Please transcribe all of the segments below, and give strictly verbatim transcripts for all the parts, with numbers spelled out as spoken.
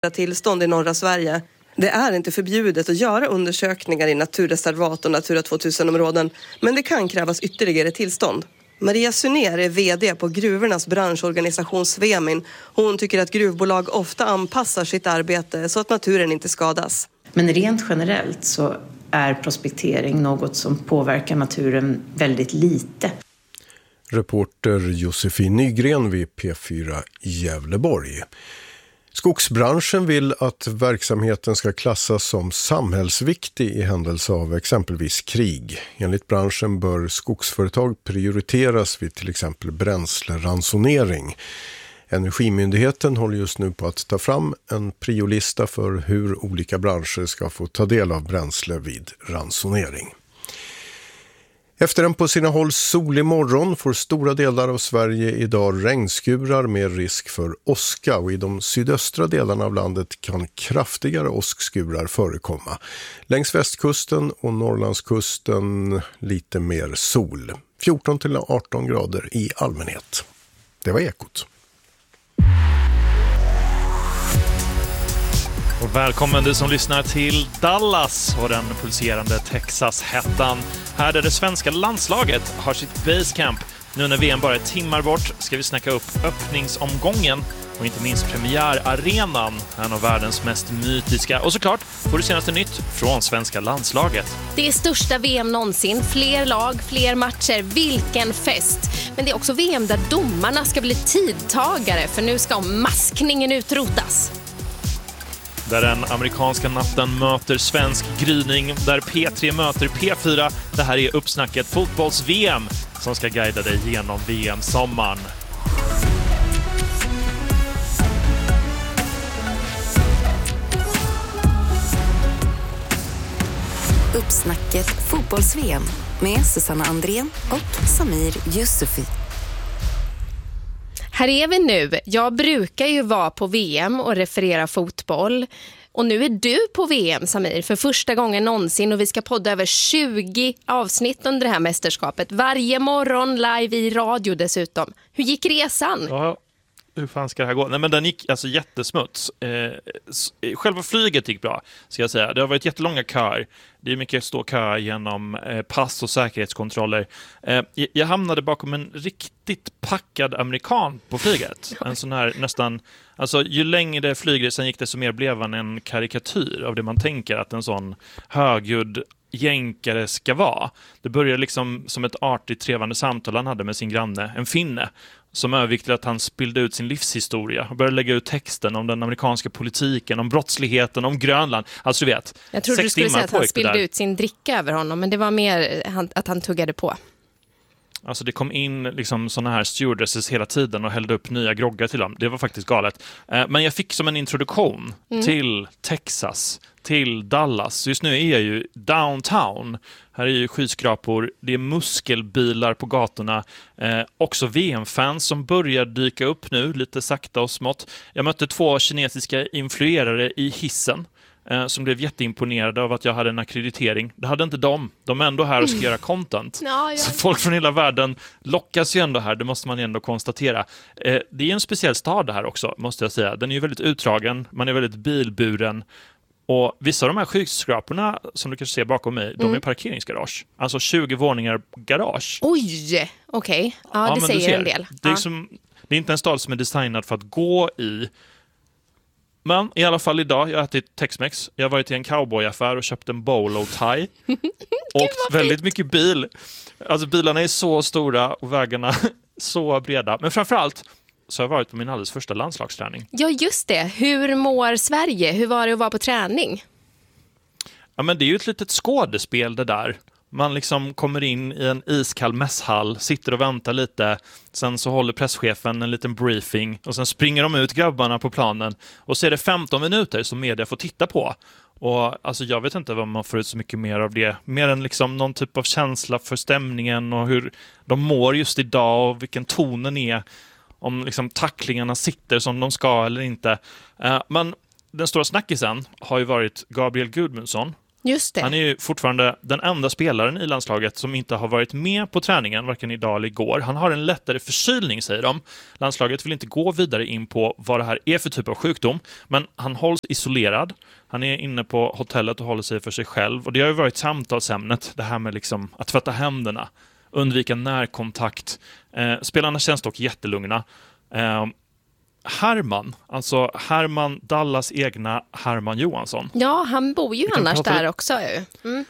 tillstånd i norra Sverige. Det är inte förbjudet att göra undersökningar i naturreservat och Natura tvåtusen-områden, men det kan krävas ytterligare tillstånd. Maria Sunér är vd på gruvornas branschorganisation Svemin. Hon tycker att gruvbolag ofta anpassar sitt arbete så att naturen inte skadas. Men rent generellt så är prospektering något som påverkar naturen väldigt lite. Reporter Josefin Nygren vid P fyra Gävleborg. Skogsbranschen vill att verksamheten ska klassas som samhällsviktig i händelse av exempelvis krig. Enligt branschen bör skogsföretag prioriteras vid till exempel bränsleransonering. Energimyndigheten håller just nu på att ta fram en priolista för hur olika branscher ska få ta del av bränsle vid ransonering. Efter en på sina håll solig morgon får stora delar av Sverige idag regnskurar med risk för åska, och i de sydöstra delarna av landet kan kraftigare åskskurar förekomma. Längs västkusten och Norrlandskusten lite mer sol. fjorton till arton grader i allmänhet. Det var Ekot. Och välkommen du som lyssnar till Dallas och den pulserande Texas-hettan. Här där det svenska landslaget har sitt basecamp. Nu när V M bara är timmar bort ska vi snacka upp öppningsomgången och inte minst premiärarenan, en av världens mest mytiska. Och såklart får du senaste nytt från svenska landslaget. Det är största V M någonsin, fler lag, fler matcher, vilken fest. Men det är också V M där domarna ska bli tidtagare, för nu ska maskningen utrotas. Där den amerikanska natten möter svensk gryning, där P tre möter P fyra. Det här är uppsnacket fotbolls-V M som ska guida dig genom V M-sommaren. Uppsnacket fotbolls-V M med Susanna Andrén och Samir Yusufi. Här är vi nu. Jag brukar ju vara på V M och referera fotboll. Och nu är du på V M, Samir, för första gången någonsin. Och vi ska podda över tjugo avsnitt under det här mästerskapet. Varje morgon live i radio dessutom. Hur gick resan? Ja, hur fan ska det här gå? Nej, men den gick alltså jättesmuts. Eh, själva flyget gick bra, ska jag säga. Det har varit jättelånga köer. Det är mycket stå kö genom eh, pass och säkerhetskontroller. Eh, jag hamnade bakom en riktigt packad amerikan på flyget. En sån här nästan... Alltså, ju längre flygresan gick det, så mer blev han en karikatyr av det man tänker att en sån högljudd jänkare ska vara. Det började liksom som ett artigt trevande samtal han hade med sin granne, en finne, som övergick till att han spillde ut sin livshistoria och började lägga ut texten om den amerikanska politiken, om brottsligheten, om Grönland. Alltså du vet, jag trodde du skulle säga att han spillde ut sin dricka över honom, men det var mer att han tuggade på. Alltså det kom in liksom såna här stewardesses hela tiden och hällde upp nya groggar till dem. Det var faktiskt galet. Men jag fick som en introduktion mm. till Texas, till Dallas. Just nu är jag ju downtown. Här är ju skyskrapor, det är muskelbilar på gatorna. Eh, också V M-fans som börjar dyka upp nu, lite sakta och smått. Jag mötte två kinesiska influerare i hissen. Som blev jätteimponerade av att jag hade en akkreditering. Det hade inte de. De är ändå här och ska göra content. Ja, ja. Så folk från hela världen lockas ju ändå här. Det måste man ju ändå konstatera. Det är en speciell stad det här också, måste jag säga. Den är ju väldigt utdragen. Man är väldigt bilburen. Och vissa av de här skyskraporna som du kanske ser bakom mig, mm. de är parkeringsgarage. Alltså tjugo våningar garage. Oj, okej. Okay. Ja, ja, det säger en del. Det är, ja. som, det är inte en stad som är designad för att gå i. Men i alla fall idag, jag har ätit Tex-Mex. Jag har varit i en cowboyaffär och köpt en bolo tie. Och väldigt mycket bil. Alltså bilarna är så stora och vägarna så breda. Men framförallt så har jag varit på min alldeles första landslagsträning. Ja, just det. Hur mår Sverige? Hur var det att vara på träning? Ja, men det är ju ett litet skådespel det där. Man liksom kommer in i en iskall mässhall, sitter och väntar lite. Sen så håller presschefen en liten briefing. Och sen springer de ut grabbarna på planen. Och så är det femton minuter som media får titta på. Och alltså jag vet inte vad man får ut så mycket mer av det. Mer än liksom någon typ av känsla för stämningen och hur de mår just idag och vilken tonen är. Om liksom tacklingarna sitter som de ska eller inte. Uh, men den stora snackisen har ju varit Gabriel Gudmundsson. Just det. Han är ju fortfarande den enda spelaren i landslaget som inte har varit med på träningen, varken idag eller igår. Han har en lättare förkylning, säger de. Landslaget vill inte gå vidare in på vad det här är för typ av sjukdom, men han hålls isolerad. Han är inne på hotellet och håller sig för sig själv. Och det har ju varit samtalsämnet, det här med liksom att tvätta händerna, undvika närkontakt. Eh, spelarna känns dock jättelugna. Eh, Herman, alltså Herman, Dallas egna Herman Johansson. Ja, han bor ju annars där lite... också. Mm.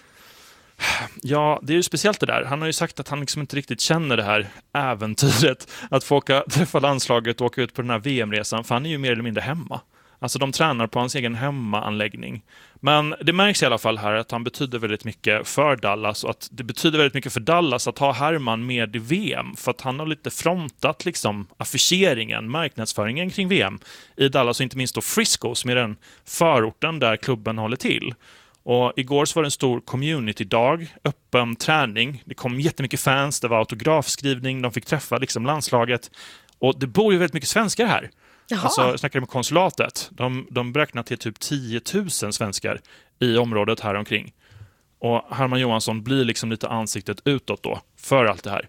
Ja, det är ju speciellt det där. Han har ju sagt att han liksom inte riktigt känner det här äventyret att få åka, träffa landslaget och åka ut på den här V M-resan, för han är ju mer eller mindre hemma. Alltså de tränar på hans egen hemmaanläggning. Men det märks i alla fall här att han betyder väldigt mycket för Dallas, och att det betyder väldigt mycket för Dallas att ha Herman med i V M, för att han har lite frontat liksom affischeringen, marknadsföringen kring V M i Dallas, och inte minst då Frisco som är den förorten där klubben håller till. Och igår så var det en stor community-dag, öppen träning. Det kom jättemycket fans, det var autografskrivning, de fick träffa liksom landslaget. Och det bor ju väldigt mycket svenskar här. Jaha. Alltså, jag snackade med konsulatet. De, de beräknar till typ tio tusen svenskar i området här omkring. Och Herman Johansson blir liksom lite ansiktet utåt då för allt det här.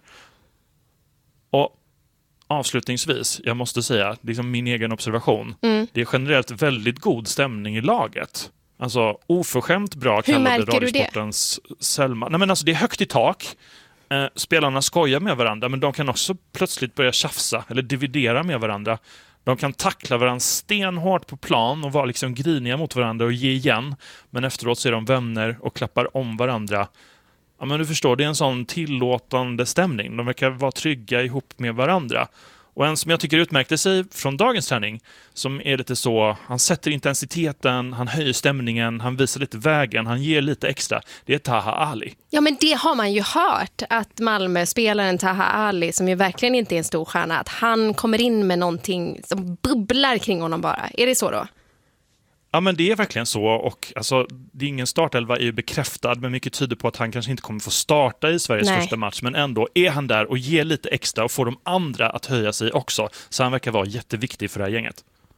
Och avslutningsvis, jag måste säga, liksom min egen observation. Mm. Det är generellt väldigt god stämning i laget. Alltså oförskämt bra kallade Radiosportens Selma. Nej, men alltså det är högt i tak. Eh, spelarna skojar med varandra, men de kan också plötsligt börja tjafsa eller dividera med varandra. De kan tackla varandra stenhårt på plan och vara liksom griniga mot varandra och ge igen. Men efteråt så är de vänner och klappar om varandra. Ja, men du förstår, det är en sån tillåtande stämning. De verkar vara trygga ihop med varandra. Och en som jag tycker utmärkte sig från dagens träning, som är lite så, han sätter intensiteten, han höjer stämningen, han visar lite vägen, han ger lite extra. Det är Taha Ali. Ja, men det har man ju hört, att Malmö-spelaren Taha Ali, som ju verkligen inte är en stor stjärna, att han kommer in med någonting som bubblar kring honom bara. Är det så då? Ja, men det är verkligen så, och alltså, det är ingen startelva är ju bekräftad, men mycket tyder på att han kanske inte kommer få starta i Sveriges Nej. första match, men ändå är han där och ger lite extra och får de andra att höja sig också, så han verkar vara jätteviktig för det här gänget.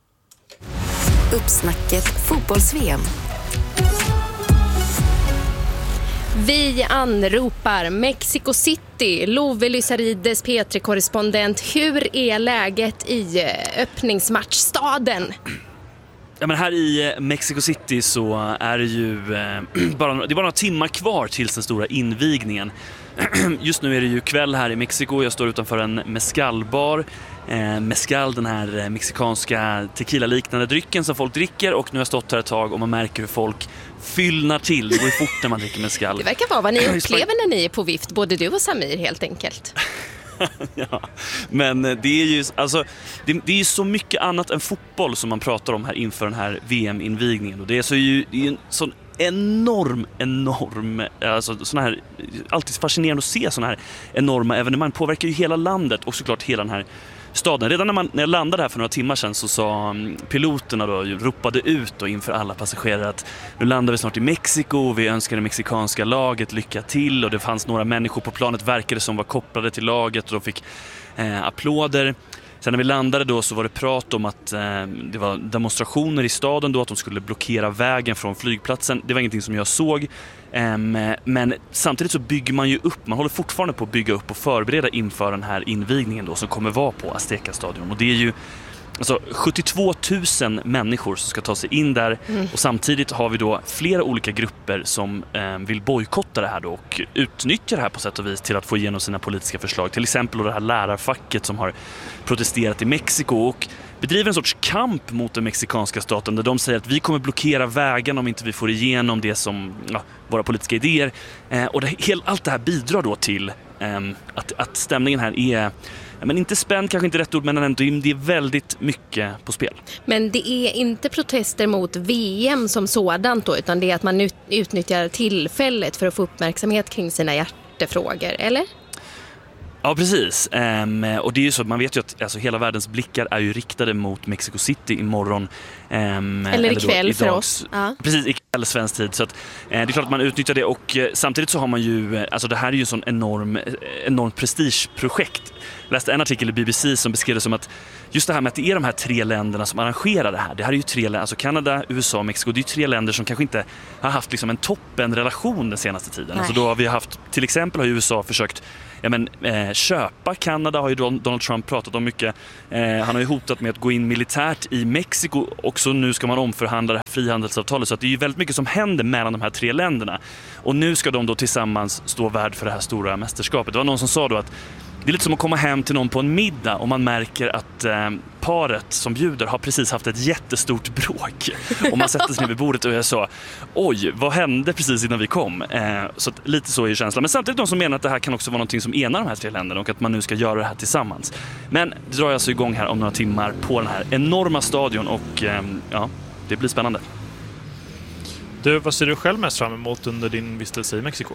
Uppsnacket fotbolls-V M. Vi anropar Mexico City. Love Lysarides, P tre-korrespondent. Hur är läget i öppningsmatchstaden? Ja, men här i Mexico City så är det ju eh, bara, det är bara några timmar kvar till den stora invigningen. Just nu är det ju kväll här i Mexiko. Jag står utanför en mezcalbar. Eh, mezcal, den här mexikanska tequila-liknande drycken som folk dricker. Och nu har jag stått här ett tag och man märker hur folk fyllnar till. Det går ju fort när man dricker mezcal. Det verkar vara vad ni upplever när ni är på vift, både du och Samir helt enkelt. Ja, men det är ju alltså, det, det är ju så mycket annat än fotboll som man pratar om här inför den här V M-invigningen. Och det är så ju, det är en sån enorm, enorm, alltså sån här, alltid fascinerande att se såna här enorma evenemang. Påverkar ju hela landet och såklart hela den här staden. Redan när, man, när jag landade här för några timmar sedan så sa piloterna då, ropade ut då inför alla passagerare att nu landar vi snart i Mexiko, vi önskar det mexikanska laget lycka till, och det fanns några människor på planet verkade som var kopplade till laget och de fick eh, applåder. Sen när vi landade då så var det prat om att eh, det var demonstrationer i staden då, att de skulle blockera vägen från flygplatsen. Det var ingenting som jag såg. Eh, men samtidigt så bygger man ju upp, man håller fortfarande på att bygga upp och förbereda inför den här invigningen då som kommer vara på Azteca-stadion. Och det är ju alltså sjuttiotvå tusen människor som ska ta sig in där. Mm. Och samtidigt har vi då flera olika grupper som eh, vill bojkotta det här då och utnyttja det här på sätt och vis till att få igenom sina politiska förslag. Till exempel det här lärarfacket som har protesterat i Mexiko och bedriver en sorts kamp mot den mexikanska staten där de säger att vi kommer blockera vägen om inte vi får igenom det som ja, våra politiska idéer. Eh, och det, allt det här bidrar då till eh, att, att stämningen här är, men inte spänd, kanske inte rätt ord, men ändå det är väldigt mycket på spel. Men det är inte protester mot V M som sådant då, utan det är att man utnyttjar tillfället för att få uppmärksamhet kring sina hjärtefrågor, eller? Ja, precis. Um, och det är ju så att man vet ju att alltså, hela världens blickar är ju riktade mot Mexico City imorgon. Um, eller ikväll eller för oss. Ja. Precis, ikväll eller svensk tid. Så att, eh, det är klart att man utnyttjar det och eh, samtidigt så har man ju, eh, alltså det här är ju en sån enorm, enormt prestigeprojekt. Jag läste en artikel i B B C som beskrev det som att just det här med att det är de här tre länderna som arrangerar det här. Det här är ju tre länder, alltså Kanada, U S A och Mexiko. Det är ju tre länder som kanske inte har haft liksom en toppenrelation den senaste tiden. Alltså då har vi haft, till exempel har U S A försökt ja, men, eh, köpa Kanada, har ju Donald Trump pratat om mycket. Eh, han har ju hotat med att gå in militärt i Mexiko och så nu ska man omförhandla det här frihandelsavtalet. Så att det är ju väldigt mycket som händer mellan de här tre länderna. Och nu ska de då tillsammans stå värd för det här stora mästerskapet. Det var någon som sa då att det är lite som att komma hem till någon på en middag och man märker att eh, paret som bjuder har precis haft ett jättestort bråk. Och man sätter sig ner vid bordet och jag sa, oj, vad hände precis innan vi kom? Eh, så att lite så är känslan. Men samtidigt de som menar att det här kan också vara någonting som enar de här tre länderna och att man nu ska göra det här tillsammans. Men det drar alltså igång här om några timmar på den här enorma stadion och eh, ja, det blir spännande. Du, vad ser du själv mest fram emot under din vistelse i Mexiko?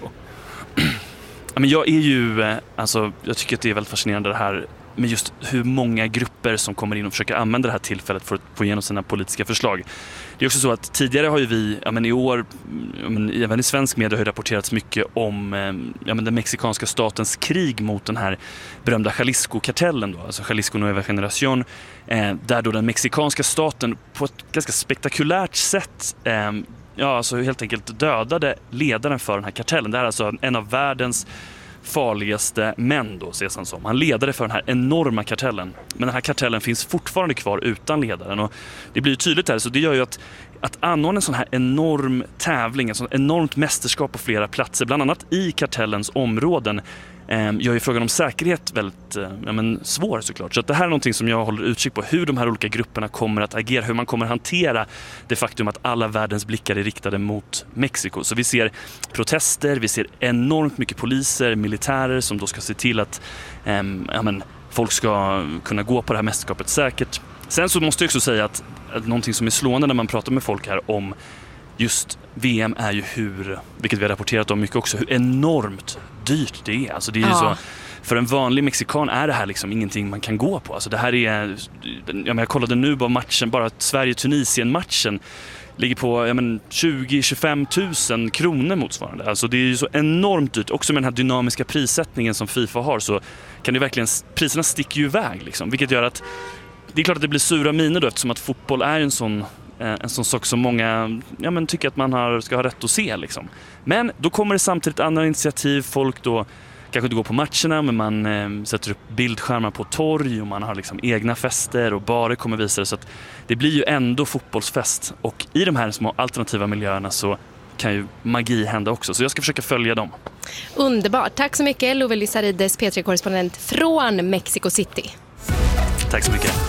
Men jag är ju, alltså, jag tycker att det är väldigt fascinerande det här med just hur många grupper som kommer in och försöker använda det här tillfället för att få igenom sina politiska förslag. Det är också så att tidigare har ju vi, ja men i år, ja men även i svensk media har det rapporterats mycket om ja men den mexikanska statens krig mot den här berömda Jalisco-kartellen då, alltså Jalisco Nueva Generación, eh, där då den mexikanska staten på ett ganska spektakulärt sätt eh, ja, alltså helt enkelt dödade ledaren för den här kartellen. Det här är alltså en av världens farligaste män då, ses han som. Han ledade för den här enorma kartellen. Men den här kartellen finns fortfarande kvar utan ledaren. Och det blir ju tydligt här, så det gör ju att att anordna en sån här enorm tävling, en sån enormt mästerskap på flera platser, bland annat i kartellens områden, eh, gör ju frågan om säkerhet väldigt eh, ja, men svår såklart. Så att det här är någonting som jag håller utkik på, hur de här olika grupperna kommer att agera, hur man kommer att hantera det faktum att alla världens blickar är riktade mot Mexiko. Så vi ser protester, vi ser enormt mycket poliser, militärer som då ska se till att eh, ja, men, folk ska kunna gå på det här mästerskapet säkert. Sen så måste jag också säga att, att någonting som är slående när man pratar med folk här om just V M är ju hur, vilket vi har rapporterat om mycket också, hur enormt dyrt det är. Alltså det är ju ja. så, för en vanlig mexikan är det här liksom ingenting man kan gå på. Alltså det här är, ja, men jag kollade nu på matchen, bara Sverige-Tunisien-matchen ligger på ja, men tjugo till tjugofem tusen kronor motsvarande. Alltså det är ju så enormt dyrt. Också med den här dynamiska prissättningen som FIFA har så kan det verkligen, priserna sticker ju iväg liksom, vilket gör att det är klart att det blir sura miner då, eftersom att fotboll är en sån, en sån sak som många ja, men tycker att man har, ska ha rätt att se. Liksom. Men då kommer det samtidigt andra initiativ. Folk då kanske inte går på matcherna, men man eh, sätter upp bildskärmar på torg och man har liksom egna fester och barer kommer visa det. Så att det blir ju ändå fotbollsfest. Och i de här små alternativa miljöerna så kan ju magi hända också. Så jag ska försöka följa dem. Underbart. Tack så mycket, Love Lissarides, P tre-korrespondent från Mexico City. Tack så mycket.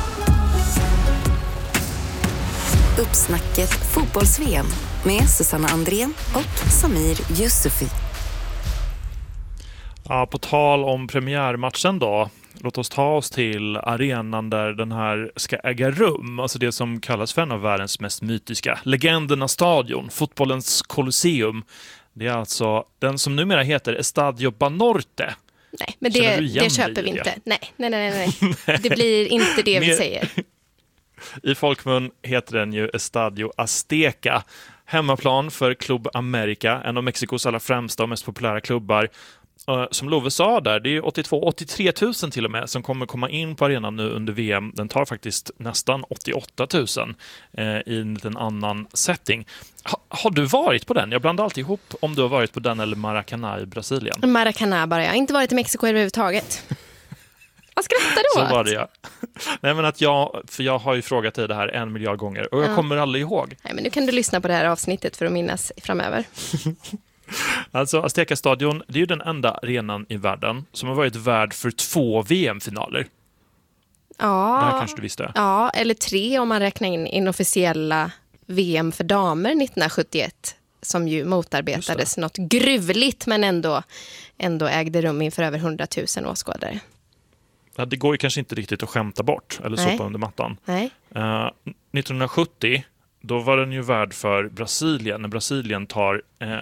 Uppsnacket fotbolls-V M med Susanna Andrén och Samir Yusufi. Ja, på tal om premiärmatchen då. Låt oss ta oss till arenan där den här ska äga rum. Alltså det som kallas för en av världens mest mytiska legendernas stadion, fotbollens Colosseum. Det är alltså den som numera heter Estadio Banorte. Nej, men det, det köper vi inte. Nej, nej, nej, nej. Det blir inte det vi säger. I folkmun heter den ju Estadio Azteca. Hemmaplan för Club America, en av Mexikos allra främsta och mest populära klubbar. Uh, som Love sa där, det är åttiotvå till åttiotre tusen till och med som kommer komma in på arenan nu under V M. Den tar faktiskt nästan åttioåtta tusen uh, i en liten annan setting. Ha, har du varit på den? Jag blandar alltid ihop om du har varit på den eller Maracanã i Brasilien. Maracanã bara, jag har inte varit i Mexiko överhuvudtaget. Vad skrattar du åt? Så var det, ja. Nej, men att jag, för jag har ju frågat dig det här en miljard gånger och jag ja. kommer aldrig ihåg. Nej, men nu kan du lyssna på det här avsnittet för att minnas framöver. Alltså Azteca-stadion, det är ju den enda arenan i världen som har varit värd för två V M-finaler. Ja. Det här kanske du visste. Ja, eller tre om man räknar in inofficiella V M för damer nittonhundrasjuttioett som ju motarbetades något gruvligt men ändå, ändå ägde rum inför över hundratusen åskådare. Ja, det går ju kanske inte riktigt att skämta bort eller Nej. sopa under mattan. Nej. Uh, nittonhundrasjuttio, då var den ju värd för Brasilien, när Brasilien tar uh,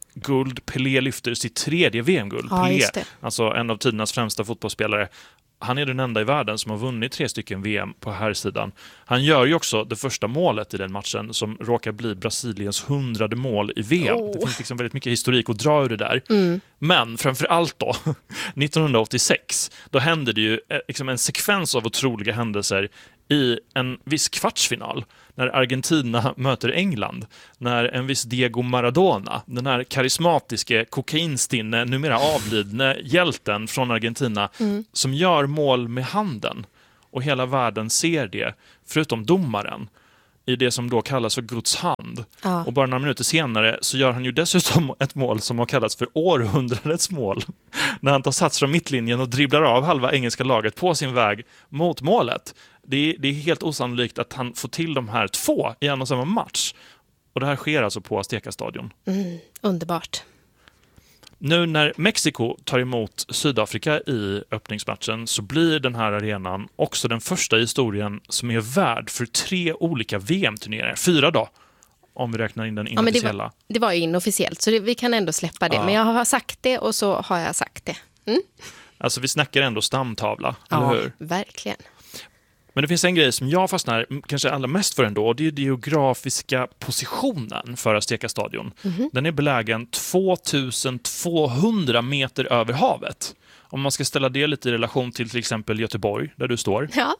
guld. Pelé lyfter sitt tredje V M-guld. Ja, Pelé, just det. alltså en av tidernas främsta fotbollsspelare. Han är den enda i världen som har vunnit tre stycken V M på här sidan. Han gör ju också det första målet i den matchen som råkar bli Brasiliens hundrade mål i V M. Oh. Det finns liksom väldigt mycket historik att dra ur det där. Mm. Men framför allt då, nittonhundraåttiosex, då hände det ju liksom en sekvens av otroliga händelser i en viss kvartsfinal när Argentina möter England, när en viss Diego Maradona, den här karismatiske kokainstinne, numera avlidne hjälten från Argentina, mm. som gör mål med handen och hela världen ser det, förutom domaren, i det som då kallas för Guds hand. Ja. Och bara några minuter senare så gör han ju dessutom ett mål som har kallats för århundradets mål. När han tar sats från mittlinjen och dribblar av halva engelska laget på sin väg mot målet. Det är, det är helt osannolikt att han får till de här två i en och samma match. Och det här sker alltså på Azteca-stadion. Mm, underbart. Nu när Mexiko tar emot Sydafrika i öppningsmatchen så blir den här arenan också den första i historien som är värd för tre olika V M-turneringar. Fyra då, om vi räknar in den inofficiella. Ja, men det, var, det var ju inofficiellt, så det, vi kan ändå släppa det. Ja. Men jag har sagt det och så har jag sagt det. Mm. Alltså vi snackar ändå stamtavla, ja, eller hur? Verkligen. Men det finns en grej som jag fastnar kanske allra mest för ändå, och det är den geografiska positionen för Azteca-stadion. Mm-hmm. Den är belägen tvåtusen-tvåhundra meter över havet. Om man ska ställa det lite i relation till till exempel Göteborg, där du står. Ja.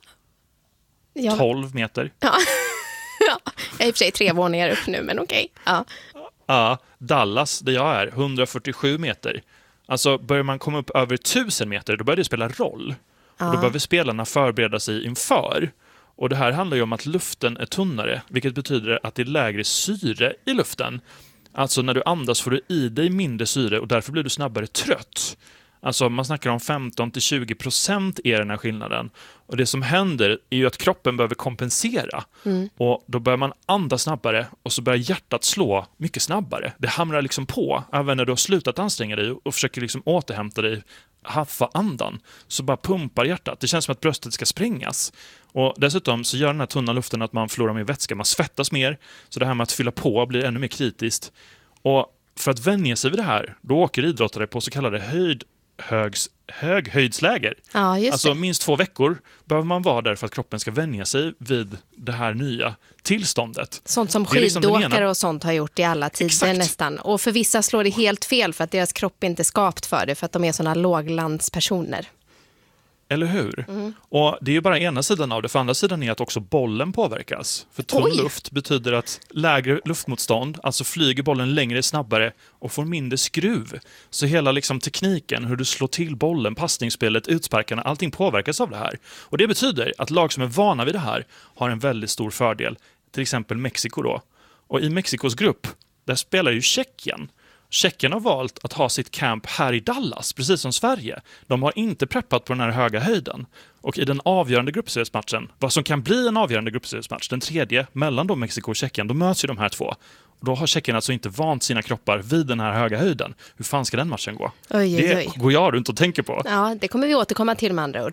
ja. tolv meter. Ja. ja. Jag är i och för sig tre våningar upp nu, men okej. Ja. Ja, Dallas, där jag är, hundrafyrtiosju meter. Alltså börjar man komma upp över tusen meter, då börjar det spela roll. Och då behöver spelarna förbereda sig inför. Och det här handlar ju om att luften är tunnare, vilket betyder att det är lägre syre i luften. Alltså när du andas får du i dig mindre syre och därför blir du snabbare trött. Alltså man snackar om femton till tjugo procent är den här skillnaden. Och det som händer är ju att kroppen behöver kompensera. Mm. Och då börjar man andas snabbare och så börjar hjärtat slå mycket snabbare. Det hamrar liksom på, även när du har slutat anstränga dig och försöker liksom återhämta dig, haffa andan, så bara pumpar hjärtat. Det känns som att bröstet ska sprängas. Och dessutom så gör den här tunna luften att man förlorar mer vätska, man svettas mer, så det här med att fylla på blir ännu mer kritiskt. Och för att vänja sig vid det här, då åker idrottare på så kallade höjd Högs, höghöjdsläger. Ja, just alltså det. Minst två veckor behöver man vara där för att kroppen ska vänja sig vid det här nya tillståndet. Sånt som liksom skidåkare och sånt har gjort i alla tider. Exakt. Nästan. Och för vissa slår det helt fel för att deras kropp inte är skapt för det, för att de är såna låglandspersoner. Eller hur? Mm. Och det är ju bara ena sidan av det. För andra sidan är att också bollen påverkas. För tunn Oj. luft betyder att lägre luftmotstånd, alltså flyger bollen längre snabbare och får mindre skruv. Så hela liksom tekniken, hur du slår till bollen, passningsspelet, utsparkarna, allting påverkas av det här. Och det betyder att lag som är vana vid det här har en väldigt stor fördel. Till exempel Mexiko då. Och i Mexikos grupp, där spelar ju Tjeckien. Tjeckien har valt att ha sitt camp här i Dallas, precis som Sverige. De har inte preppat på den här höga höjden. Och i den avgörande gruppspelsmatchen, vad som kan bli en avgörande gruppspelsmatch, den tredje, mellan då Mexiko och Tjeckien, då möts ju de här två. Och då har Tjeckien alltså inte vant sina kroppar vid den här höga höjden. Hur fan ska den matchen gå? Oj, oj, oj. Det går jag runt och tänker på. Ja, det kommer vi återkomma till med andra ord.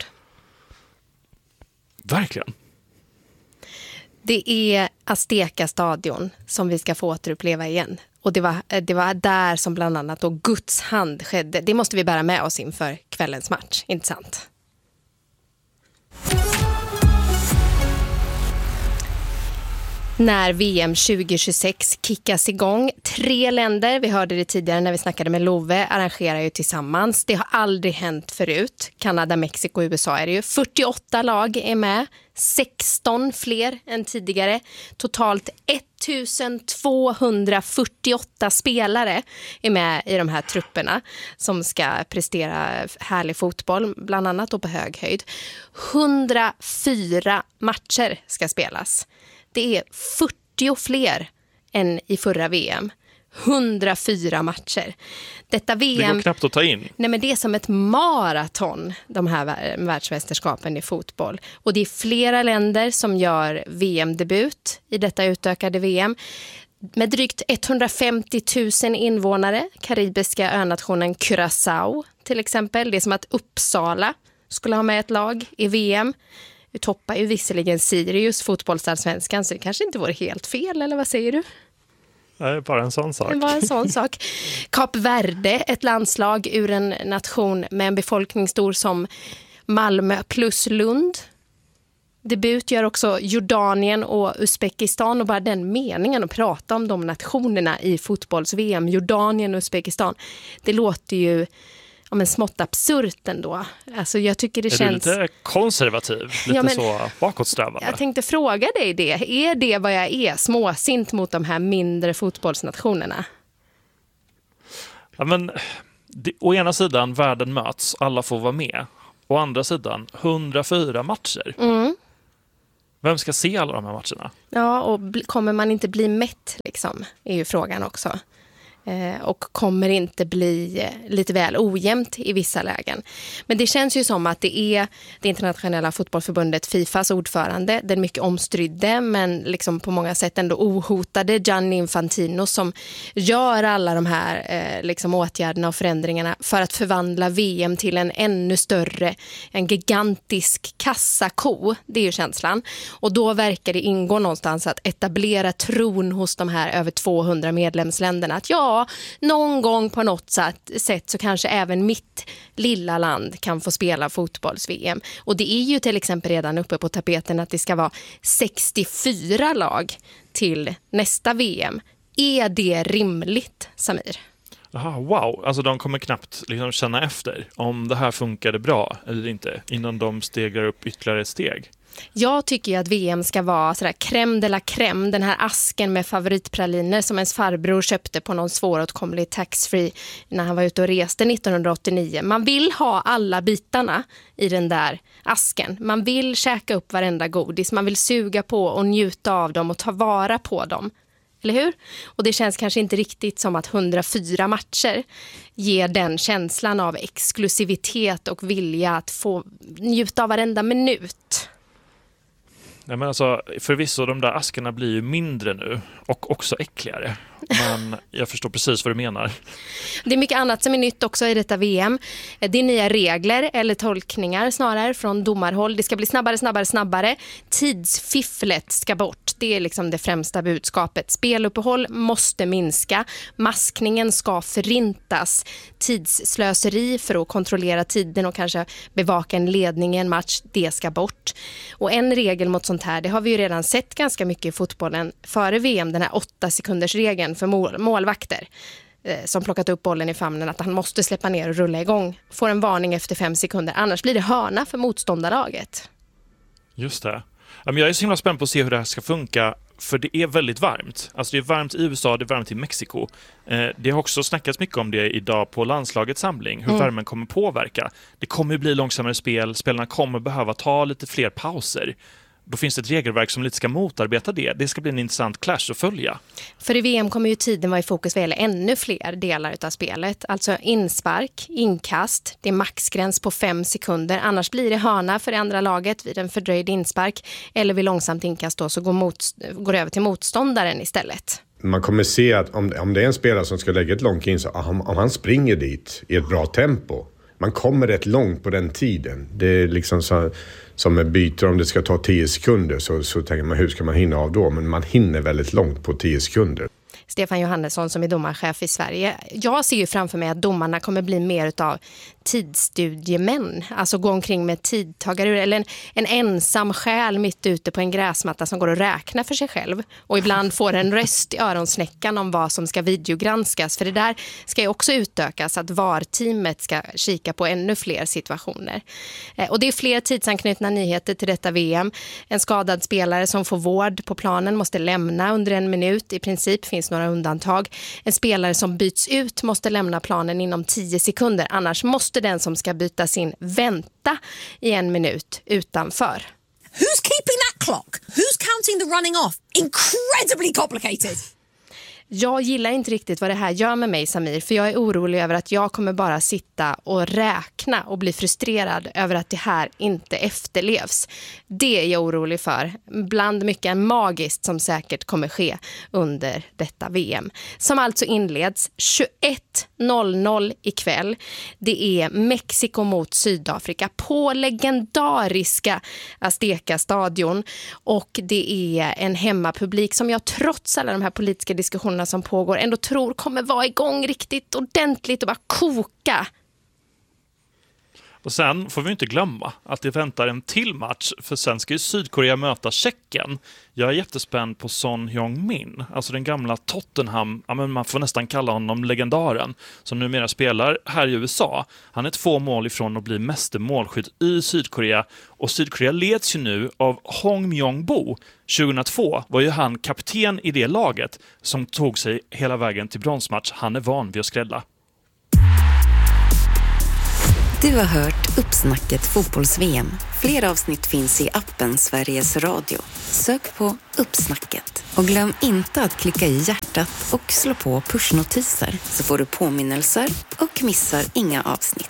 Verkligen. Det är Azteca-stadion som vi ska få återuppleva igen. Och det var, det var där som bland annat då Guds hand skedde. Det måste vi bära med oss inför kvällens match, inte sant? När V M tjugo tjugosex kickas igång, tre länder, vi hörde det tidigare när vi snackade med Love, arrangerar ju tillsammans. Det har aldrig hänt förut. Kanada, Mexiko och U S A är det ju. fyrtioåtta lag är med, sexton fler än tidigare. Totalt ettusentvåhundrafyrtioåtta spelare är med i de här trupperna som ska prestera härlig fotboll, bland annat då på hög höjd. hundrafyra matcher ska spelas. Det är fyrtio fler än i förra V M. hundrafyra matcher. Detta V M... Det går knappt att ta in. Nej, men det är som ett maraton, de här världsmästerskapen i fotboll. Och det är flera länder som gör V M-debut i detta utökade V M. Med drygt etthundrafemtio tusen invånare, karibiska önationen Curaçao till exempel. Det är som att Uppsala skulle ha med ett lag i V M. Vi toppar ju visserligen Sirius fotbollsallsvenskan, så det kanske inte vore helt fel, eller vad säger du? Det är bara en sån sak. Det var en sån sak. Kap Verde, ett landslag ur en nation med en befolkning stor som Malmö plus Lund. Debut gör också Jordanien och Uzbekistan, och bara den meningen att prata om de nationerna i fotbolls-V M, Jordanien och Uzbekistan, det låter ju ja, men smått absurt ändå. Alltså jag tycker det är känns... du lite konservativ? Lite ja, men... så bakåtsträvande? Jag tänkte fråga dig det. Är det vad jag är, småsint mot de här mindre fotbollsnationerna? Ja, men det, å ena sidan, världen möts, alla får vara med. Å andra sidan, hundrafyra matcher. Mm. Vem ska se alla de här matcherna? Ja, och bl- kommer man inte bli mätt liksom, är ju frågan också. Eh, och kommer inte bli eh, lite väl ojämnt i vissa lägen. Men det känns ju som att det är det internationella fotbollsförbundet FIFAs ordförande, den mycket omstridde men liksom på många sätt ändå ohotade Gianni Infantino, som gör alla de här eh, liksom åtgärderna och förändringarna för att förvandla V M till en ännu större, en gigantisk kassako. Det är ju känslan. Och då verkar det ingå någonstans att etablera tron hos de här över tvåhundra medlemsländerna att ja, någon gång på något sätt så kanske även mitt lilla land kan få spela fotbolls-V M. Och det är ju till exempel redan uppe på tapeten att det ska vara sextiofyra lag till nästa V M. Är det rimligt, Samir? Aha, wow, alltså de kommer knappt liksom känna efter om det här funkade bra eller inte innan de stegrar upp ytterligare ett steg. Jag tycker ju att V M ska vara sådär crème de la crème, den här asken med favoritpraliner som ens farbror köpte på någon svåråtkomlig taxfree när han var ute och reste nittonhundraåttionio. Man vill ha alla bitarna i den där asken. Man vill käka upp varenda godis, man vill suga på och njuta av dem och ta vara på dem. Eller hur? Och det känns kanske inte riktigt som att hundrafyra matcher ger den känslan av exklusivitet och vilja att få njuta av varenda minut. Nej, men alltså, förvisso, de där askarna blir ju mindre nu och också äckligare. Men jag förstår precis vad du menar. Det är mycket annat som är nytt också i detta V M. Det är nya regler eller tolkningar snarare från domarhåll. Det ska bli snabbare, snabbare, snabbare. Tidsfifflet ska bort. Det är liksom det främsta budskapet. Speluppehåll måste minska. Maskningen ska förintas. Tidsslöseri för att kontrollera tiden och kanske bevaka en ledning i en match, det ska bort. Och en regel mot sånt här, det har vi ju redan sett ganska mycket i fotbollen före V M, den här åtta sekunders regeln för mål, målvakter eh, som plockat upp bollen i famnen, att han måste släppa ner och rulla igång. Får en varning efter fem sekunder, annars blir det hörna för motståndarlaget. Just det. Jag är så himla spänd på att se hur det här ska funka, för det är väldigt varmt. Alltså det är varmt i U S A, det är varmt i Mexiko. Eh, det har också snackats mycket om det idag på landslagets samling, hur mm. värmen kommer påverka. Det kommer bli långsammare spel, spelarna kommer behöva ta lite fler pauser. Då finns det ett regelverk som lite ska motarbeta det. Det ska bli en intressant clash att följa. För i V M kommer ju tiden vara i fokus vad gäller ännu fler delar av spelet. Alltså inspark, inkast, det är maxgräns på fem sekunder. Annars blir det hörna för det andra laget vid en fördröjd inspark. Eller vid långsamt inkast då så går, mot, går över till motståndaren istället. Man kommer se att om, om det är en spelare som ska lägga ett långt in, så om, om han springer dit i ett bra tempo, man kommer rätt långt på den tiden. Det är liksom så, som med byter, om det ska ta tio sekunder så, så tänker man hur ska man hinna av då? Men man hinner väldigt långt på tio sekunder. Stefan Johannesson som är domarchef i Sverige. Jag ser ju framför mig att domarna kommer bli mer utav tidsstudiemän. Alltså gå omkring med tidtagare eller en, en ensam själ mitt ute på en gräsmatta som går och räknar för sig själv. Och ibland får en röst i öronsnäckan om vad som ska videogranskas. För det där ska ju också utökas, att V A R-teamet ska kika på ännu fler situationer. Eh, och det är fler tidsanknutna nyheter till detta V M. En skadad spelare som får vård på planen måste lämna under en minut. I princip finns några undantag. En spelare som byts ut måste lämna planen inom tio sekunder. Annars måste den som ska bytas in vänta i en minut utanför. Who's keeping that clock? Who's counting the running off? Incredibly complicated. Jag gillar inte riktigt vad det här gör med mig, Samir, för jag är orolig över att jag kommer bara sitta och räkna och bli frustrerad över att det här inte efterlevs. Det är jag orolig för, bland mycket magiskt som säkert kommer ske under detta V M. Som alltså inleds tjugoett noll noll ikväll. Det är Mexiko mot Sydafrika på legendariska Azteca-stadion, och det är en hemmapublik som jag trots alla de här politiska diskussionerna diskussionerna som pågår ändå tror kommer vara igång riktigt ordentligt och bara koka. Och sen får vi inte glömma att det väntar en till match, för sen ska ju Sydkorea möta Tjeckien. Jag är jättespänd på Son Heung-min, alltså den gamla Tottenham, ja, men man får nästan kalla honom legendaren, som numera spelar här i U S A. Han är två mål ifrån att bli mästermålskytt i Sydkorea, och Sydkorea leds ju nu av Hong Myong-bo. tjugohundratvå var ju han kapten i det laget som tog sig hela vägen till bronsmatch. Han är van vid att skrälla. Du har hört Uppsnacket fotbolls-V M. Fler avsnitt finns i appen Sveriges Radio. Sök på Uppsnacket. Och glöm inte att klicka i hjärtat och slå på pushnotiser, så får du påminnelser och missar inga avsnitt.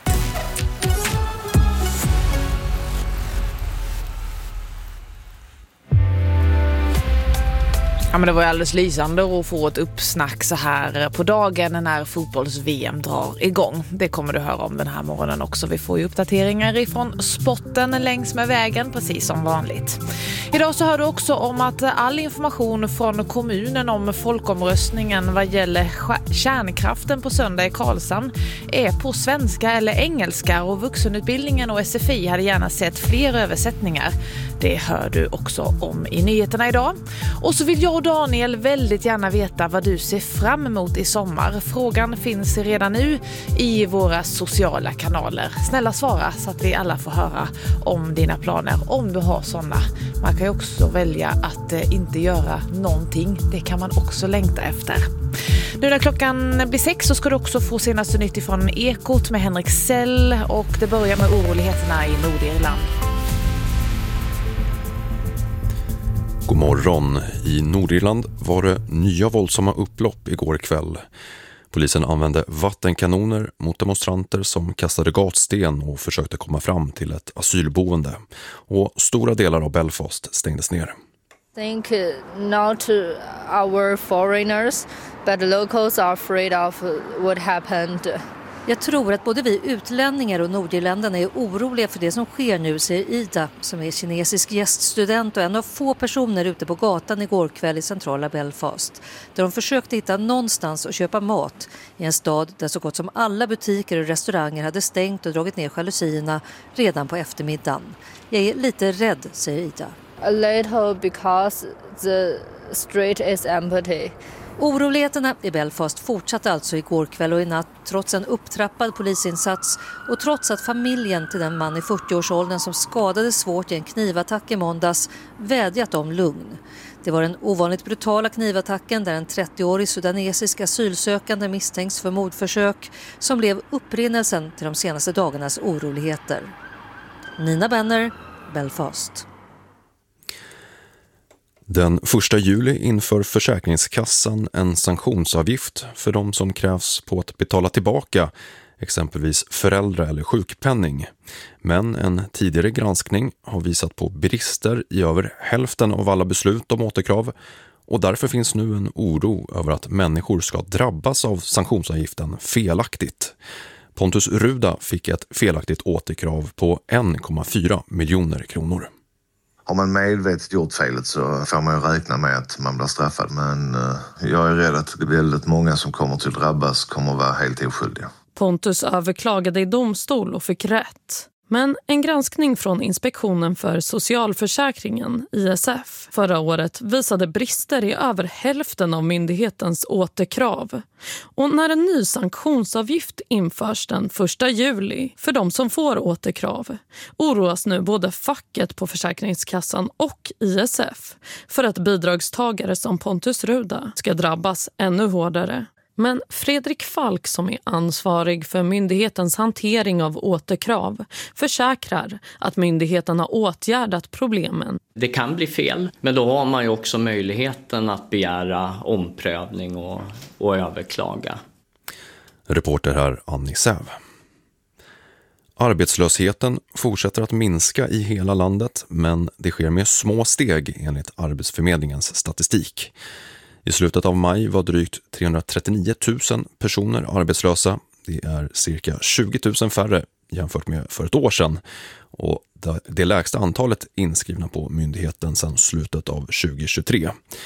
Ja, men det var ju alldeles lysande att få ett uppsnack så här på dagen när fotbolls-V M drar igång. Det kommer du höra om den här morgonen också. Vi får ju uppdateringar ifrån spotten längs med vägen, precis som vanligt. Idag så hör du också om att all information från kommunen om folkomröstningen vad gäller kärnkraften på söndag i Karlshamn är på svenska eller engelska, och vuxenutbildningen och S F I hade gärna sett fler översättningar. Det hör du också om i nyheterna idag. Och så vill jag och Daniel väldigt gärna veta vad du ser fram emot i sommar. Frågan finns redan nu i våra sociala kanaler. Snälla svara så att vi alla får höra om dina planer, om du har sådana. Man kan ju också välja att eh, inte göra någonting. Det kan man också längta efter. Nu när klockan blir sex så ska du också få senaste nytt ifrån Ekot med Henrik Sell, och det börjar med oroligheterna i Nordirland. God morgon. I Nordirland var det nya våldsamma upplopp igår kväll. Polisen använde vattenkanoner mot demonstranter som kastade gatsten och försökte komma fram till ett asylboende. Och stora delar av Belfast stängdes ner. I think not our foreigners, but the locals are afraid of what happened. Jag tror att både vi utlänningar och nordirländarna är oroliga för det som sker nu, säger Ida, som är kinesisk gäststudent och en av få personer ute på gatan igår kväll i centrala Belfast, där de försökte hitta någonstans att köpa mat i en stad där så gott som alla butiker och restauranger hade stängt och dragit ner jalusierna redan på eftermiddagen. Jag är lite rädd, säger Ida. A little because the street is empty. Oroligheterna i Belfast fortsatte alltså igår kväll och i natt trots en upptrappad polisinsats och trots att familjen till den man i fyrtioårsåldern som skadades svårt i en knivattack i måndags vädjat om lugn. Det var den ovanligt brutala knivattacken där en trettioårig sudanesisk asylsökande misstänks för mordförsök som blev upprinnelsen till de senaste dagarnas oroligheter. Nina Benner, Belfast. Den första juli inför Försäkringskassan en sanktionsavgift för de som krävs på att betala tillbaka exempelvis föräldrar- eller sjukpenning. Men en tidigare granskning har visat på brister i över hälften av alla beslut om återkrav, och därför finns nu en oro över att människor ska drabbas av sanktionsavgiften felaktigt. Pontus Ruda fick ett felaktigt återkrav på en komma fyra miljoner kronor. Har man medvetet gjort felet så får man ju räkna med att man blir straffad. Men jag är rädd att det är väldigt många som kommer till drabbas kommer att vara helt oskyldiga. Pontus överklagade i domstol och fick rätt. Men en granskning från Inspektionen för socialförsäkringen, I S F, förra året visade brister i över hälften av myndighetens återkrav. Och när en ny sanktionsavgift införs den första juli för de som får återkrav oroas nu både facket på Försäkringskassan och I S F för att bidragstagare som Pontus Ruda ska drabbas ännu hårdare. Men Fredrik Falk, som är ansvarig för myndighetens hantering av återkrav, försäkrar att myndigheten har åtgärdat problemen. Det kan bli fel, men då har man ju också möjligheten att begära omprövning och, och överklaga. Reporter här Annie Säv. Arbetslösheten fortsätter att minska i hela landet, men det sker med små steg enligt Arbetsförmedlingens statistik. I slutet av maj var drygt trehundratrettionio tusen personer arbetslösa. Det är cirka tjugo tusen färre jämfört med för ett år sedan. Och det lägsta antalet inskrivna på myndigheten sedan slutet av tjugohundratjugotre.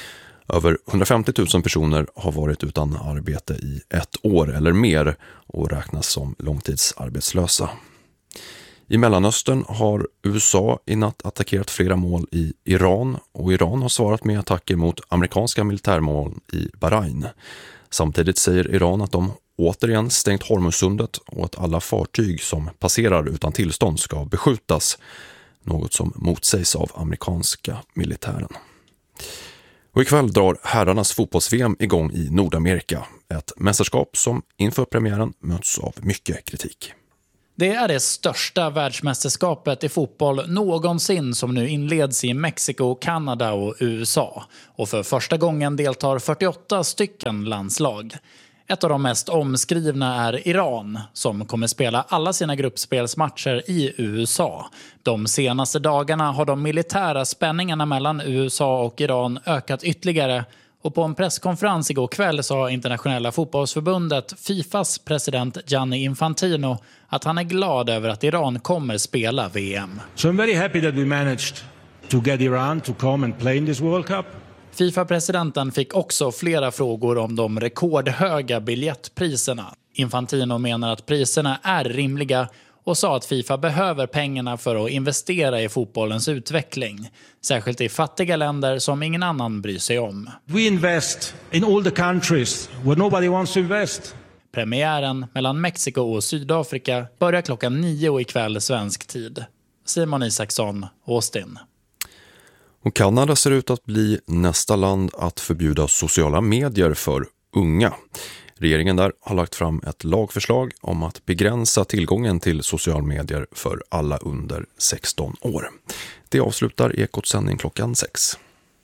Över hundrafemtio tusen personer har varit utan arbete i ett år eller mer och räknas som långtidsarbetslösa. I Mellanöstern har U S A i natt attackerat flera mål i Iran och Iran har svarat med attacker mot amerikanska militärmål i Bahrain. Samtidigt säger Iran att de återigen stängt Hormuzsundet och att alla fartyg som passerar utan tillstånd ska beskjutas, något som motsägs av amerikanska militären. Och ikväll drar herrarnas fotbolls-V M igång i Nordamerika, ett mästerskap som inför premiären möts av mycket kritik. Det är det största världsmästerskapet i fotboll någonsin som nu inleds i Mexiko, Kanada och U S A. Och för första gången deltar fyrtioåtta stycken landslag. Ett av de mest omskrivna är Iran som kommer spela alla sina gruppspelsmatcher i U S A. De senaste dagarna har de militära spänningarna mellan U S A och Iran ökat ytterligare. Och på en presskonferens igår kväll sa internationella fotbollsförbundet Fifas president Gianni Infantino att han är glad över att Iran kommer spela V M. So I'm very happy that we managed to get Iran to come and play in this World Cup. FIFA-presidenten fick också flera frågor om de rekordhöga biljettpriserna. Infantino menar att priserna är rimliga och sa att FIFA behöver pengarna för att investera i fotbollens utveckling. Särskilt i fattiga länder som ingen annan bryr sig om. We invest in all the countries where nobody wants to invest. Premiären mellan Mexiko och Sydafrika börjar klockan nio ikväll svensk tid. Simon Isaksson, Austin. Och Kanada ser ut att bli nästa land att förbjuda sociala medier för unga. Regeringen där har lagt fram ett lagförslag om att begränsa tillgången till sociala medier för alla under sexton år. Det avslutar Ekots sändning klockan sex.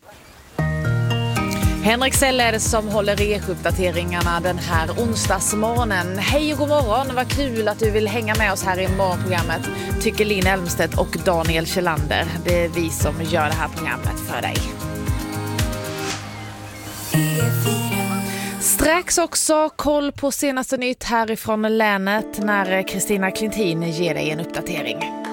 Henrik Seller som håller e-uppdateringarna den här onsdagsmorgonen. Hej och god morgon, vad kul att du vill hänga med oss här i morgonprogrammet, tycker Linn Elmstedt och Daniel Kjellander. Det är vi som gör det här programmet för dig. Strax också koll på senaste nytt härifrån länet när Kristina Klintin ger dig en uppdatering.